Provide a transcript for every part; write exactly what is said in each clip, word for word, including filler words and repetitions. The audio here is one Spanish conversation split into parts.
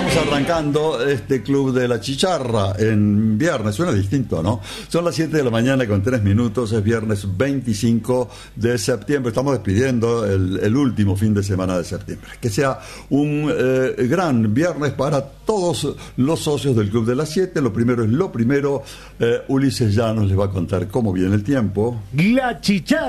estamos arrancando este Club de la Chicharra en viernes. Suena distinto, ¿no? Son las siete de la mañana con tres minutos. Es viernes veinticinco de septiembre. Estamos despidiendo el, el último fin de semana de septiembre. Que sea un eh, gran viernes para todos los socios del Club de las siete. Lo primero es lo primero. Eh, Ulises Llanos les va a contar cómo viene el tiempo. La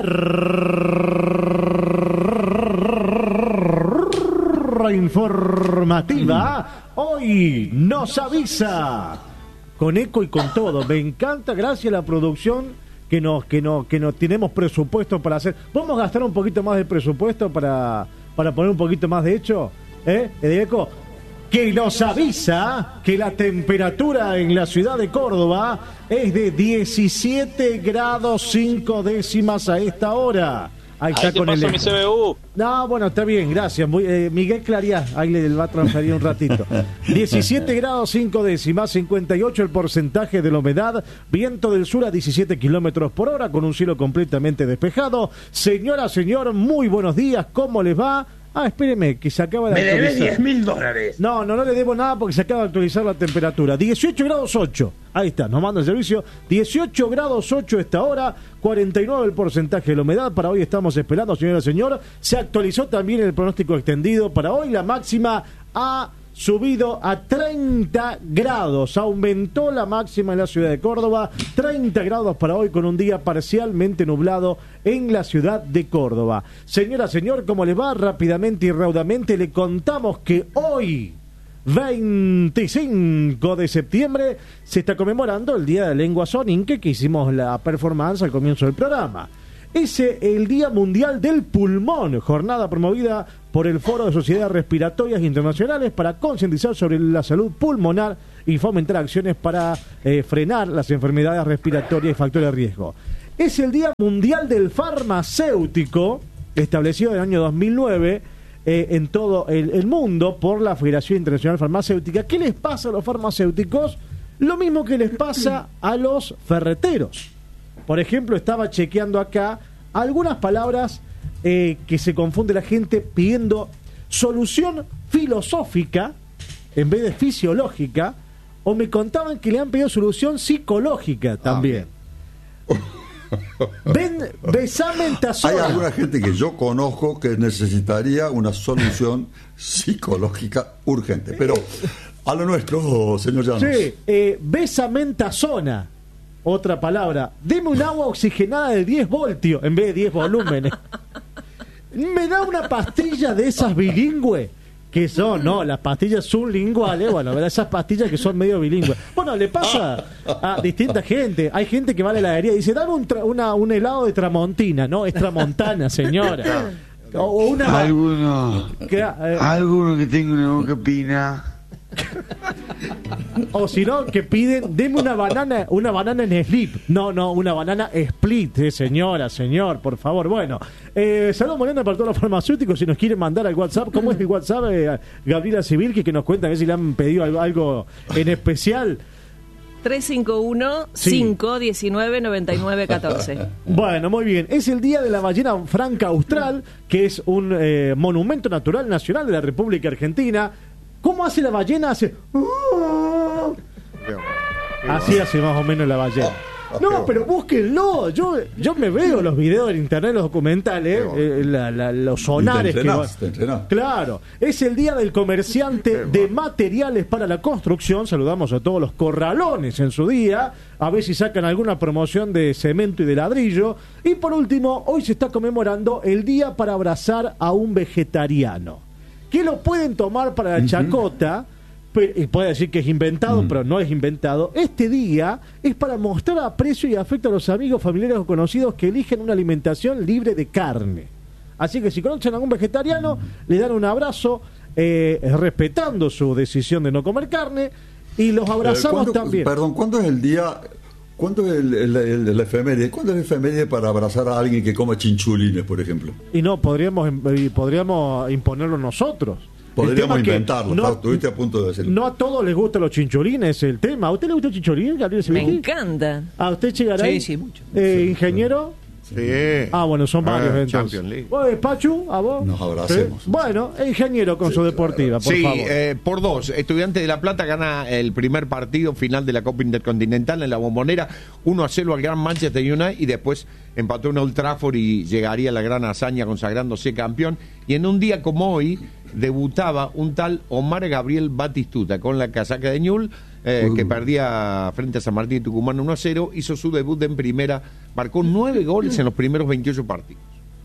Chicharra informativa hoy nos avisa con eco y con todo. Me encanta, gracias a la producción que nos que no que no tenemos presupuesto para hacer. Vamos a gastar un poquito más de presupuesto para para poner un poquito más de hecho, ¿eh? De eco que nos avisa que la temperatura en la ciudad de Córdoba es de diecisiete grados cinco décimas a esta hora. Ahí está. Ahí con el mi C B U. No, bueno, está bien, gracias. Muy, eh, Miguel Clariá, ahí le va a transferir un ratito. diecisiete grados cinco décimas, cincuenta y ocho el porcentaje de la humedad, viento del sur a diecisiete kilómetros por hora, con un cielo completamente despejado. Señora, señor, muy buenos días, ¿cómo les va? Ah, espéreme, que se acaba de Me actualizar. debes diez mil dólares. No, no, no le debo nada porque se acaba de actualizar la temperatura. dieciocho grados ocho. Ahí está, nos manda el servicio. dieciocho grados ocho esta hora, cuarenta y nueve el porcentaje de la humedad. Para hoy estamos esperando, señora y señor. Se actualizó también el pronóstico extendido para hoy. La máxima ha subido a treinta grados. Aumentó la máxima en la ciudad de Córdoba. treinta grados para hoy con un día parcialmente nublado en la ciudad de Córdoba. Señora, señor, ¿cómo le va? Rápidamente y raudamente le contamos que hoy, veinticinco de septiembre, se está conmemorando el Día de la Lengua Soninke, que hicimos la performance al comienzo del programa. Es el Día Mundial del Pulmón, jornada promovida por el Foro de Sociedades Respiratorias Internacionales para concientizar sobre la salud pulmonar y fomentar acciones para eh, frenar las enfermedades respiratorias y factores de riesgo. Es el Día Mundial del Farmacéutico, establecido en el año dos mil nueve eh, en todo el, el mundo por la Federación Internacional Farmacéutica. ¿Qué les pasa a los farmacéuticos? Lo mismo que les pasa a los ferreteros. Por ejemplo, estaba chequeando acá algunas palabras eh, que se confunde la gente pidiendo solución filosófica en vez de fisiológica, o me contaban que le han pedido solución psicológica también. Ven, besame en tazona. Hay alguna gente que yo conozco que necesitaría una solución psicológica urgente, pero a lo nuestro, señor Llanos. Sí, eh, besame en tazona. Otra palabra, deme un agua oxigenada de diez voltios en vez de diez volúmenes. Me da una pastilla de esas bilingües que son, no, las pastillas sublinguales, bueno, esas pastillas que son medio bilingües. Bueno, le pasa a distinta gente. Hay gente que va a la heladería y dice, dame un, tra- una, un helado de Tramontina. No, es Tramontana, señora. O una... Alguno, que, eh, alguno que tenga una boca pina. O si no, que piden, deme una banana, una banana en slip. No, no, una banana split, eh, señora, señor, por favor. Bueno, eh, saludos Morena para todos los farmacéuticos. Si nos quieren mandar al WhatsApp, ¿cómo es el WhatsApp? Eh, Gabriela Civil, que, que nos cuenta a ver si le han pedido algo, algo en especial. tres cinco uno, cinco uno nueve, nueve nueve uno cuatro. Bueno, muy bien. Es el Día de la Ballena Franca Austral, que es un eh, monumento natural nacional de la República Argentina. ¿Cómo hace la ballena? Hace... Así hace más o menos la ballena. No, pero búsquenlo. Yo yo me veo los videos en internet, los documentales, eh, la, la, los sonares que va... Claro. Es el Día del Comerciante de Materiales para la Construcción. Saludamos a todos los corralones en su día. A ver si sacan alguna promoción de cemento y de ladrillo. Y por último, hoy se está conmemorando el Día para abrazar a un vegetariano. Que lo pueden tomar para la chacota, pero, y puede decir que es inventado, mm. pero no es inventado. Este día es para mostrar aprecio y afecto a los amigos, familiares o conocidos que eligen una alimentación libre de carne. Así que si conocen a algún vegetariano, mm. le dan un abrazo, eh, respetando su decisión de no comer carne, y los abrazamos eh, también. Perdón, ¿cuándo es el día... ¿Cuándo es el, el, el, el efeméride? ¿Cuándo es el efeméride para abrazar a alguien que coma chinchulines, por ejemplo? Y no, podríamos podríamos imponerlo nosotros. Podríamos inventarlo, no, estuviste a punto de decirlo. No a todos les gustan los chinchulines, el tema. ¿A usted le gusta el chinchulín, Gabriel Sevilla? Me encanta. ¿A usted llegará? Sí, sí, mucho. Eh, ¿Ingeniero? Sí. Ah, bueno, son Ah, varios entonces. Champions League. ¿Vos, Pachu? ¿A vos? Nos abracemos. ¿Sí? Bueno, ingeniero con Sí, su claro. deportiva, por Sí, favor. eh, por dos. Estudiantes de La Plata gana el primer partido final de la Copa Intercontinental en la Bombonera, uno a cero al Gran Manchester United, y después empató en Old Trafford y llegaría a la gran hazaña consagrándose campeón. Y en un día como hoy debutaba un tal Omar Gabriel Batistuta con la casaca de Ñul, eh, Uh. que perdía frente a San Martín de Tucumán uno a cero, hizo su debut en primera, marcó nueve goles en los primeros veintiocho partidos.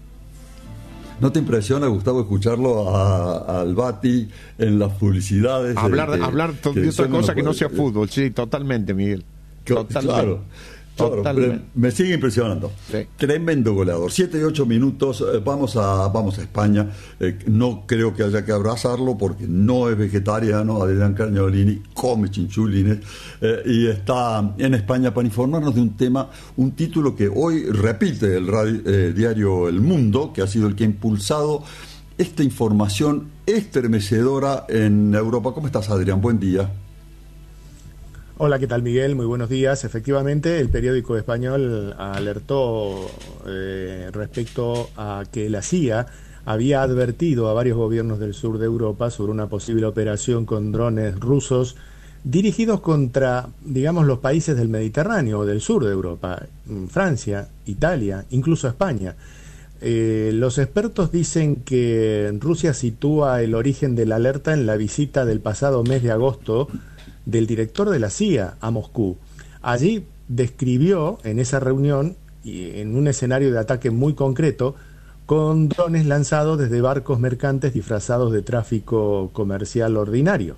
¿No te impresiona, Gustavo, escucharlo a- al Bati en las publicidades? eh, Hablar, que- hablar to- que de otra suenan cosa los- que no sea fútbol, sí, totalmente, Miguel. Claro, Totalmente. claro, claro, Totalmente. pero me sigue impresionando. Sí. Tremendo goleador. Siete y ocho minutos. eh, vamos a vamos a España. Eh, no creo que haya que abrazarlo porque no es vegetariano. Adrián Carniolini come chinchulines eh, y está en España para informarnos de un tema, un título que hoy repite el radio- eh, diario El Mundo, que ha sido el que ha impulsado esta información estremecedora en Europa. ¿Cómo estás, Adrián? Buen día. Hola, ¿qué tal, Miguel? Muy buenos días. Efectivamente, el periódico español alertó eh, respecto a que la C I A había advertido a varios gobiernos del sur de Europa sobre una posible operación con drones rusos dirigidos contra, digamos, los países del Mediterráneo o del sur de Europa, Francia, Italia, incluso España. Eh, los expertos dicen que Rusia sitúa el origen de la alerta en la visita del pasado mes de agosto del director de la C I A a Moscú. Allí describió en esa reunión, y en un escenario de ataque muy concreto, con drones lanzados desde barcos mercantes disfrazados de tráfico comercial ordinario.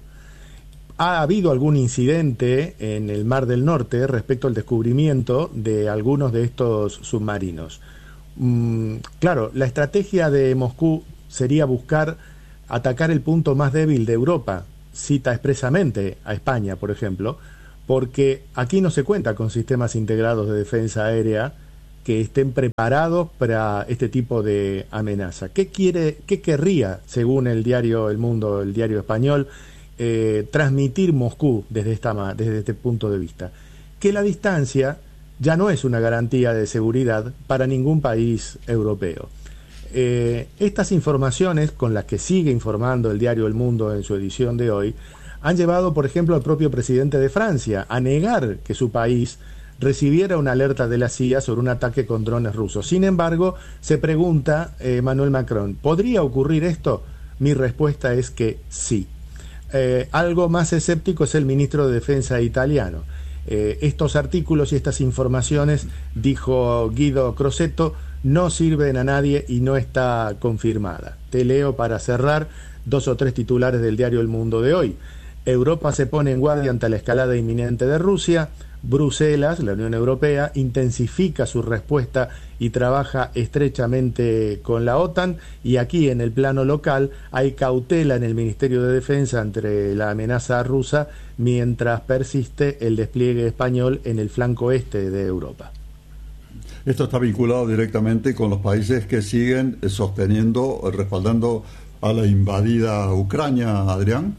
Ha habido algún incidente en el Mar del Norte respecto al descubrimiento de algunos de estos submarinos. Mm, claro, la estrategia de Moscú sería buscar atacar el punto más débil de Europa. Cita expresamente a España, por ejemplo, porque aquí no se cuenta con sistemas integrados de defensa aérea que estén preparados para este tipo de amenaza. ¿Qué quiere, qué querría, según el diario El Mundo, el diario español, eh, transmitir Moscú desde, esta, desde este punto de vista? Que la distancia ya no es una garantía de seguridad para ningún país europeo. Eh, estas informaciones, con las que sigue informando el diario El Mundo en su edición de hoy, han llevado, por ejemplo, al propio presidente de Francia a negar que su país recibiera una alerta de la C I A sobre un ataque con drones rusos. Sin embargo, se pregunta eh, Emmanuel Macron, ¿podría ocurrir esto? Mi respuesta es que sí. Eh, algo más escéptico es el ministro de Defensa italiano. Eh, estos artículos y estas informaciones, dijo Guido Crosetto, no sirven a nadie y no está confirmada. Te leo para cerrar dos o tres titulares del diario El Mundo de hoy. Europa se pone en guardia ante la escalada inminente de Rusia. Bruselas, la Unión Europea, intensifica su respuesta y trabaja estrechamente con la OTAN. Y aquí, en el plano local, hay cautela en el Ministerio de Defensa ante la amenaza rusa, mientras persiste el despliegue español en el flanco este de Europa. Esto está vinculado directamente con los países que siguen sosteniendo, respaldando a la invadida Ucrania, Adrián.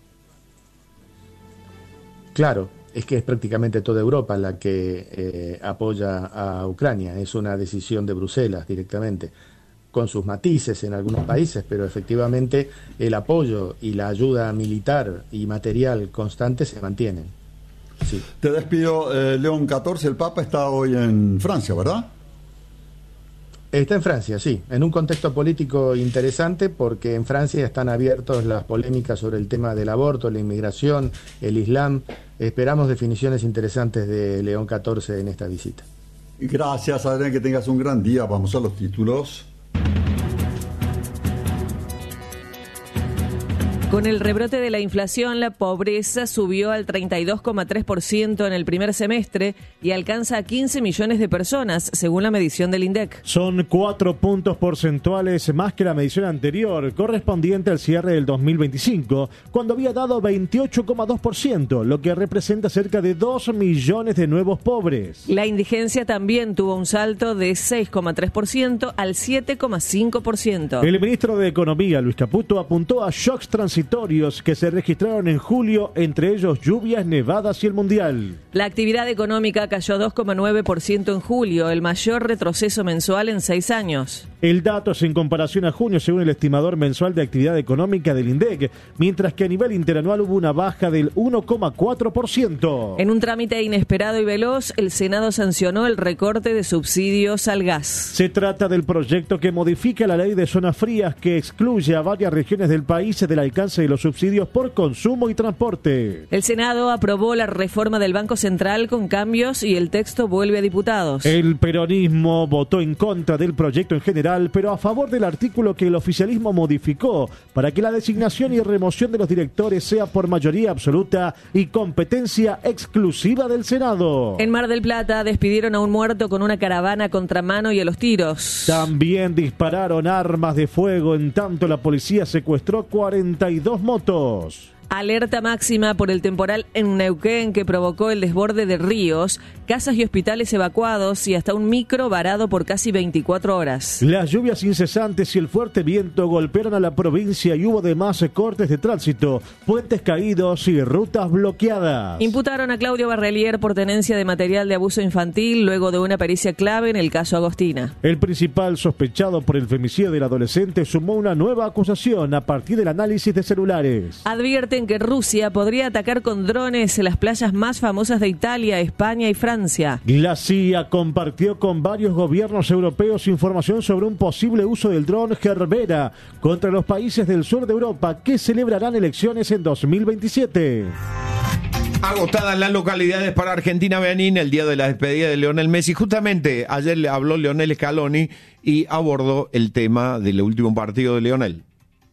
Claro, es que es prácticamente toda Europa la que eh, apoya a Ucrania. Es una decisión de Bruselas directamente, con sus matices en algunos países, pero efectivamente el apoyo y la ayuda militar y material constante se mantienen. Sí. Te despido, eh, León catorce, el Papa está hoy en Francia, ¿verdad? Está en Francia, sí, en un contexto político interesante, porque en Francia están abiertas las polémicas sobre el tema del aborto, la inmigración, el Islam. Esperamos definiciones interesantes de León catorce en esta visita. Gracias, Adrián, que tengas un gran día. Vamos a los títulos. Con el rebrote de la inflación, la pobreza subió al treinta y dos coma tres por ciento en el primer semestre y alcanza a quince millones de personas, según la medición del INDEC. Son cuatro puntos porcentuales más que la medición anterior, correspondiente al cierre del dos mil veinticinco, cuando había dado veintiocho coma dos por ciento, lo que representa cerca de dos millones de nuevos pobres. La indigencia también tuvo un salto de seis coma tres por ciento al siete coma cinco por ciento. El ministro de Economía, Luis Caputo, apuntó a shocks transitorios transitorios que se registraron en julio, entre ellos lluvias, nevadas y el Mundial. La actividad económica cayó dos coma nueve por ciento en julio, el mayor retroceso mensual en seis años. El dato es en comparación a junio, según el estimador mensual de actividad económica del INDEC, mientras que a nivel interanual hubo una baja del uno coma cuatro por ciento. En un trámite inesperado y veloz, el Senado sancionó el recorte de subsidios al gas. Se trata del proyecto que modifica la ley de zonas frías que excluye a varias regiones del país del alcance de los subsidios por consumo y transporte. El Senado aprobó la reforma del Banco Central con cambios y el texto vuelve a diputados. El peronismo votó en contra del proyecto en general, pero a favor del artículo que el oficialismo modificó para que la designación y remoción de los directores sea por mayoría absoluta y competencia exclusiva del Senado. En Mar del Plata despidieron a un muerto con una caravana contra mano y a los tiros. También dispararon armas de fuego, en tanto la policía secuestró cuarenta y dos motos. Alerta máxima por el temporal en Neuquén que provocó el desborde de ríos, casas y hospitales evacuados y hasta un micro varado por casi veinticuatro horas. Las lluvias incesantes y el fuerte viento golpearon a la provincia y hubo además cortes de tránsito, puentes caídos y rutas bloqueadas. Imputaron a Claudio Barrelier por tenencia de material de abuso infantil luego de una pericia clave en el caso Agostina. El principal sospechado por el femicidio del adolescente sumó una nueva acusación a partir del análisis de celulares. Advierten que Rusia podría atacar con drones en las playas más famosas de Italia, España y Francia. La C I A compartió con varios gobiernos europeos información sobre un posible uso del dron Gerbera contra los países del sur de Europa que celebrarán elecciones en dos mil veintisiete. Agotadas las localidades para Argentina-Benín el día de la despedida de Lionel Messi. Justamente ayer le habló Lionel Scaloni y abordó el tema del último partido de Lionel.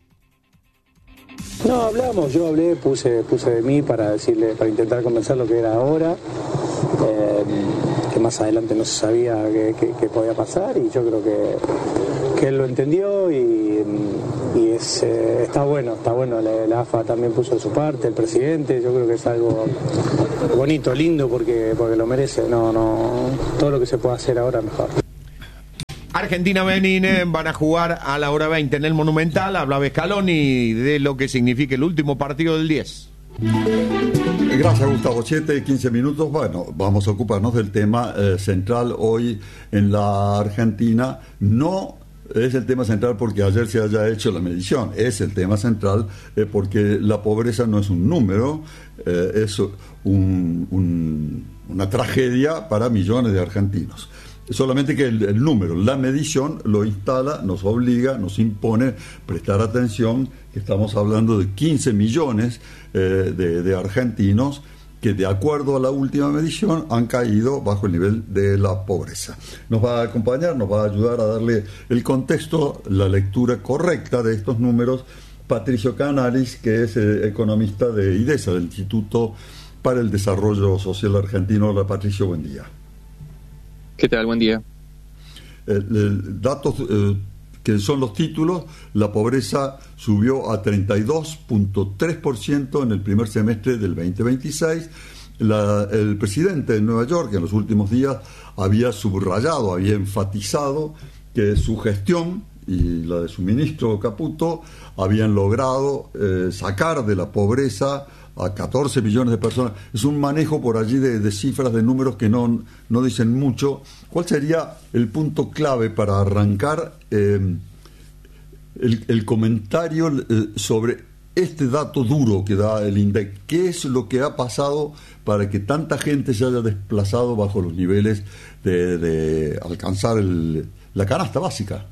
No, hablamos, yo hablé, puse puse de mí para decirle, para intentar convencer lo que era ahora, eh, que más adelante no se sabía qué, qué, qué podía pasar y yo creo que, que él lo entendió y, y es, eh, está bueno, está bueno, la, la A F A también puso de su parte, el presidente, yo creo que es algo bonito, lindo porque, porque lo merece, no, no, todo lo que se pueda hacer ahora mejor. Argentina-Benín van a jugar a la hora veinte en el Monumental. Hablaba Scaloni de lo que significa el último partido del diez. Gracias, Gustavo. siete, quince minutos. Bueno, vamos a ocuparnos del tema eh, central hoy en la Argentina. No es el tema central porque ayer se haya hecho la medición. Es el tema central eh, porque la pobreza no es un número, eh, es un, un, una tragedia para millones de argentinos. Solamente que el, el número, la medición lo instala, nos obliga, nos impone prestar atención, que estamos hablando de quince millones eh, de, de argentinos que de acuerdo a la última medición han caído bajo el nivel de la pobreza. Nos va a acompañar, nos va a ayudar a darle el contexto, la lectura correcta de estos números, Patricio Canalis, que es eh, economista de IDESA, del Instituto para el Desarrollo Social Argentino. Hola Patricio, buen día. ¿Qué tal? Buen día. Eh, eh, datos eh, que son los títulos: la pobreza subió a treinta y dos punto tres por ciento en el primer semestre del veinte veintiséis. La, el presidente de Nueva York en los últimos días había subrayado, había enfatizado que su gestión y la de su ministro Caputo habían logrado eh, sacar de la pobreza a catorce millones de personas. Es un manejo por allí de, de cifras, de números que no, no dicen mucho. ¿Cuál sería el punto clave para arrancar eh, el, el comentario eh, sobre este dato duro que da el INDEC? ¿Qué es lo que ha pasado para que tanta gente se haya desplazado bajo los niveles de, de alcanzar el, la canasta básica?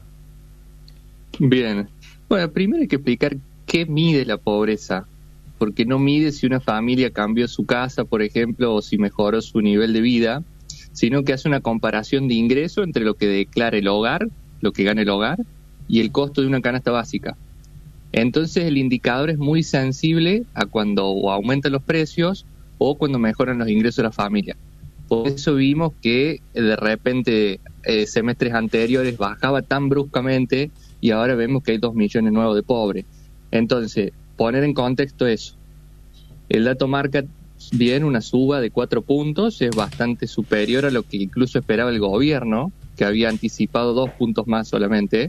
Bien. Bueno, primero hay que explicar qué mide la pobreza, porque no mide si una familia cambió su casa, por ejemplo, o si mejoró su nivel de vida, sino que hace una comparación de ingreso entre lo que declara el hogar, lo que gana el hogar, y el costo de una canasta básica. Entonces el indicador es muy sensible a cuando o aumentan los precios o cuando mejoran los ingresos de la familia. Por eso vimos que de repente eh, semestres anteriores bajaba tan bruscamente y ahora vemos que hay dos millones nuevos de pobres. Entonces, poner en contexto eso. El dato marca bien una suba de cuatro puntos, es bastante superior a lo que incluso esperaba el gobierno, que había anticipado dos puntos más solamente.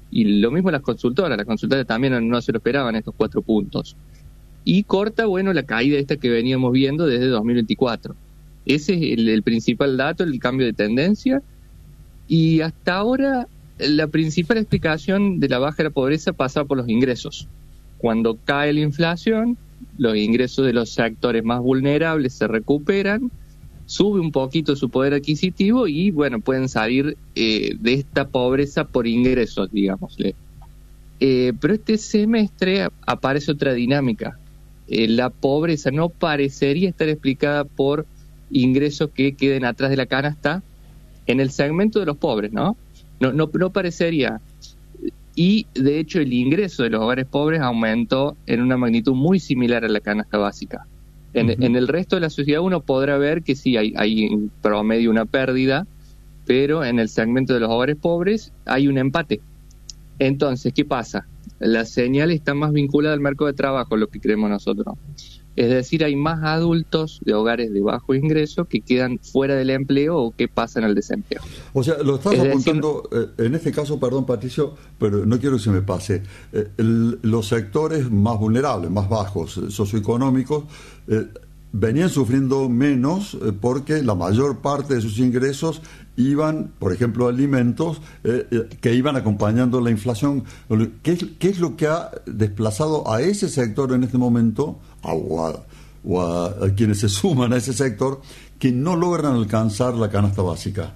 Y lo mismo las consultoras, las consultoras también no, no se lo esperaban estos cuatro puntos. Y corta, bueno, la caída esta que veníamos viendo desde dos mil veinticuatro. Ese es el, el principal dato, el cambio de tendencia. Y hasta ahora la principal explicación de la baja de la pobreza pasa por los ingresos. Cuando cae la inflación, los ingresos de los sectores más vulnerables se recuperan, sube un poquito su poder adquisitivo y, bueno, pueden salir eh, de esta pobreza por ingresos, digámosle. Eh, pero este semestre aparece otra dinámica. Eh, la pobreza no parecería estar explicada por ingresos que queden atrás de la canasta en el segmento de los pobres, ¿no? No, no, no parecería. Y, de hecho, el ingreso de los hogares pobres aumentó en una magnitud muy similar a la canasta básica. En, uh-huh. en el resto de la sociedad uno podrá ver que sí, hay, hay en promedio una pérdida, pero en el segmento de los hogares pobres hay un empate. Entonces, ¿qué pasa? La señal está más vinculada al mercado de trabajo, lo que creemos nosotros. Es decir, hay más adultos de hogares de bajo ingreso que quedan fuera del empleo o que pasan al desempleo. O sea, lo estás es apuntando, decir, eh, en este caso, perdón Patricio, pero no quiero que se me pase, eh, el, los sectores más vulnerables, más bajos, eh, socioeconómicos, eh, venían sufriendo menos eh, porque la mayor parte de sus ingresos iban, por ejemplo, a alimentos eh, eh, que iban acompañando la inflación. ¿Qué es, ¿Qué es lo que ha desplazado a ese sector en este momento, a, o, a, o a, a quienes se suman a ese sector, que no logran alcanzar la canasta básica?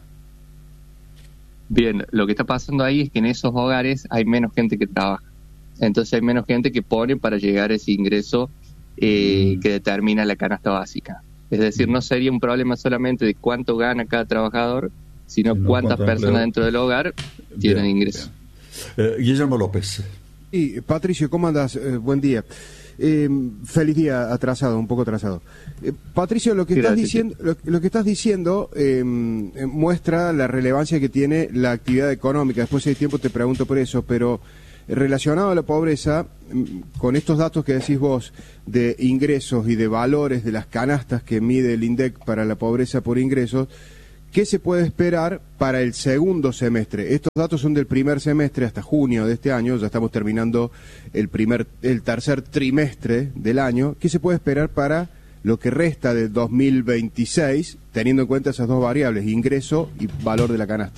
Bien, lo que está pasando ahí es que en esos hogares hay menos gente que trabaja. Entonces hay menos gente que pone para llegar a ese ingreso eh, mm. que determina la canasta básica. Es decir, no sería un problema solamente de cuánto gana cada trabajador, sino no, cuántas personas empleo. dentro del hogar tienen bien, ingreso. Bien. Eh, Guillermo López. Y Patricio, ¿cómo andas? Eh, buen día. Eh, feliz día atrasado, un poco atrasado. Eh, Patricio, lo que Gracias, estás diciendo, lo, lo que estás diciendo eh, muestra la relevancia que tiene la actividad económica. Después de tiempo te pregunto por eso, pero relacionado a la pobreza, con estos datos que decís vos de ingresos y de valores de las canastas que mide el INDEC para la pobreza por ingresos, ¿qué se puede esperar para el segundo semestre? Estos datos son del primer semestre hasta junio de este año, ya estamos terminando el primer, el tercer trimestre del año. ¿Qué se puede esperar para lo que resta de dos mil veintiséis, teniendo en cuenta esas dos variables, ingreso y valor de la canasta?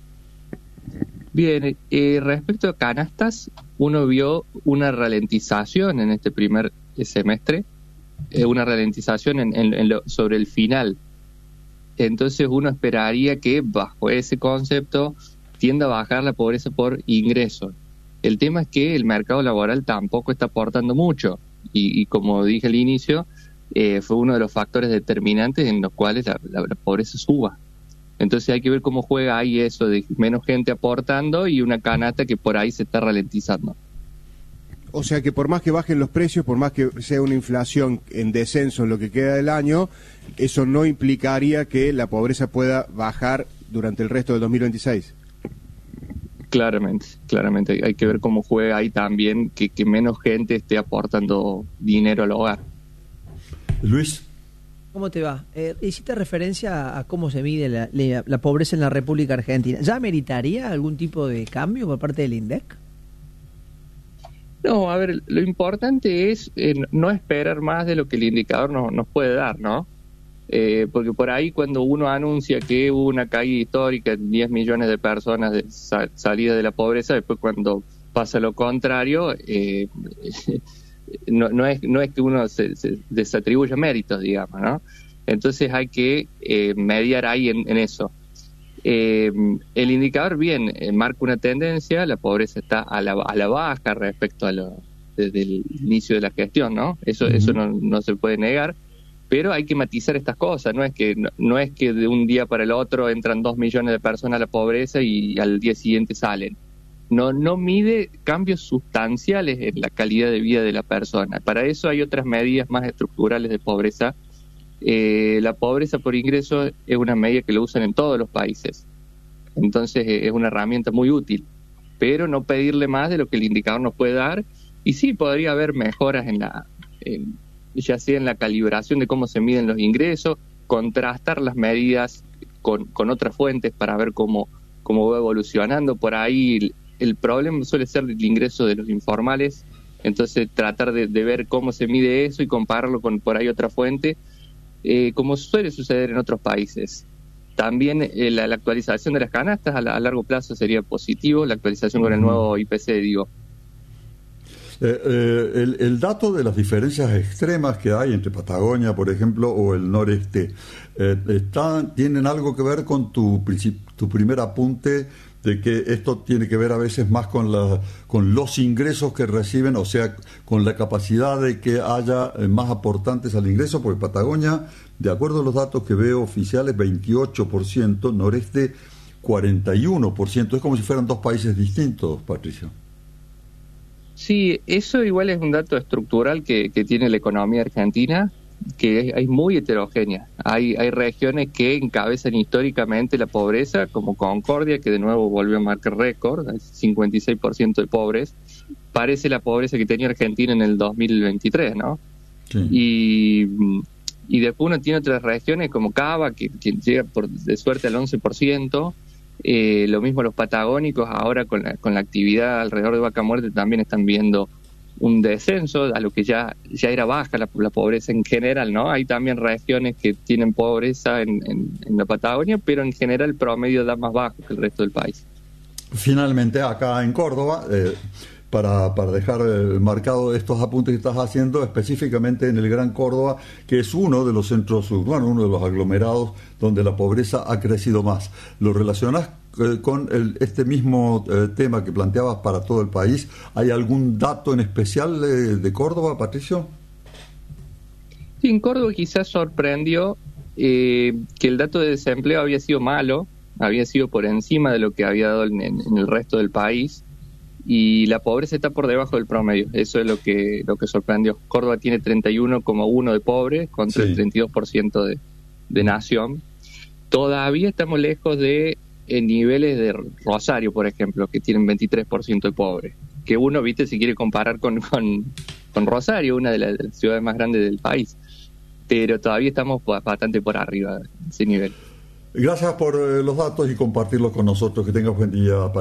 Bien, eh, respecto a canastas, uno vio una ralentización en este primer semestre, eh, una ralentización en, en, en lo, sobre el final. Entonces uno esperaría que bajo ese concepto tienda a bajar la pobreza por ingresos. El tema es que el mercado laboral tampoco está aportando mucho y, y como dije al inicio, eh, fue uno de los factores determinantes en los cuales la, la, la pobreza suba. Entonces hay que ver cómo juega ahí eso de menos gente aportando y una canasta que por ahí se está ralentizando. O sea que por más que bajen los precios, por más que sea una inflación en descenso en lo que queda del año, eso no implicaría que la pobreza pueda bajar durante el resto del dos mil veintiséis. Claramente, claramente. Hay que ver cómo juega ahí también que, que menos gente esté aportando dinero al hogar. Luis. ¿Cómo te va? Eh, hiciste referencia a cómo se mide la, la, la pobreza en la República Argentina. ¿Ya meritaría algún tipo de cambio por parte del INDEC? No, a ver, lo importante es eh, no esperar más de lo que el indicador nos, nos puede dar, ¿no? Eh, porque por ahí cuando uno anuncia que hubo una caída histórica en diez millones de personas de sa- salida de la pobreza, después cuando pasa lo contrario, eh, no, no, es, no es que uno se, se desatribuya méritos, digamos, ¿no? Entonces hay que eh, mediar ahí en, en eso. Eh, el indicador bien eh, marca una tendencia, la pobreza está a la, a la baja respecto a lo desde el inicio de la gestión, ¿no? Eso, uh-huh. eso no, no se puede negar, pero hay que matizar estas cosas, no es que no, no es que de un día para el otro entran dos millones de personas a la pobreza y al día siguiente salen. No, no mide cambios sustanciales en la calidad de vida de la persona. Para eso hay otras medidas más estructurales de pobreza. Eh, la pobreza por ingreso es una medida que lo usan en todos los países, entonces eh, es una herramienta muy útil, pero no pedirle más de lo que el indicador nos puede dar. Y sí, podría haber mejoras en la en, ya sea en la calibración de cómo se miden los ingresos, contrastar las medidas con, con otras fuentes para ver cómo, cómo va evolucionando. Por ahí el problema suele ser el ingreso de los informales, entonces tratar de, de ver cómo se mide eso y compararlo con por ahí otra fuente, eh, como suele suceder en otros países. También eh, la, la actualización de las canastas a, la, a largo plazo sería positivo, la actualización con el nuevo I P C, digo. Eh, eh, el, el dato de las diferencias extremas que hay entre Patagonia, por ejemplo, o el noreste, eh, está, ¿tienen algo que ver con tu, tu primer apunte de que esto tiene que ver a veces más con, la, con los ingresos que reciben, o sea, con la capacidad de que haya eh, más aportantes al ingreso? Porque Patagonia, de acuerdo a los datos que veo oficiales, veintiocho por ciento, noreste cuarenta y uno por ciento. Es como si fueran dos países distintos, Patricio. Sí, eso igual es un dato estructural que, que tiene la economía argentina, que es, es muy heterogénea. Hay, hay regiones que encabezan históricamente la pobreza, como Concordia, que de nuevo volvió a marcar récord, hay cincuenta y seis por ciento de pobres. Parece la pobreza que tenía Argentina en el dos mil veintitrés, ¿no? Sí. Y, y después uno tiene otras regiones como Cava, que, que llega por, de suerte al once por ciento. Eh, lo mismo los patagónicos, ahora con la, con la actividad alrededor de Vaca Muerta también están viendo un descenso a lo que ya ya era baja la, la pobreza en general, ¿no? Hay también regiones que tienen pobreza en, en, en la Patagonia, pero en general el promedio da más bajo que el resto del país. Finalmente, acá en Córdoba, eh, para, para dejar eh, marcado estos apuntes que estás haciendo, específicamente en el Gran Córdoba, que es uno de los centros urbanos, uno de los aglomerados donde la pobreza ha crecido más. ¿Lo relacionás eh, con el, este mismo eh, tema que planteabas para todo el país? ¿Hay algún dato en especial eh, de Córdoba, Patricio? Sí, en Córdoba quizás sorprendió eh, que el dato de desempleo había sido malo, había sido por encima de lo que había dado en, en el resto del país, y la pobreza está por debajo del promedio. Eso es lo que lo que sorprendió. Córdoba tiene treinta y uno coma uno de pobres contra sí. el treinta y dos por ciento de, de nación. Todavía estamos lejos de eh, niveles de Rosario, por ejemplo, que tienen veintitrés por ciento de pobres. Que uno, viste, si quiere comparar con, con, con Rosario, una de las, de las ciudades más grandes del país. Pero todavía estamos bastante por arriba de ese nivel. Gracias por eh, los datos y compartirlos con nosotros. Que tengas buen día.